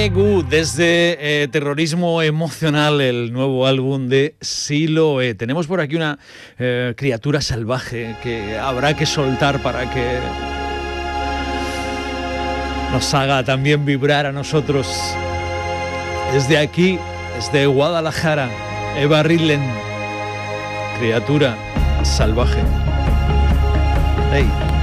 Desde Terrorismo Emocional, el nuevo álbum de Siloé. Tenemos por aquí una criatura salvaje que habrá que soltar para que nos haga también vibrar a nosotros. Desde aquí, desde Guadalajara, Eva Ridlen, criatura salvaje. Hey.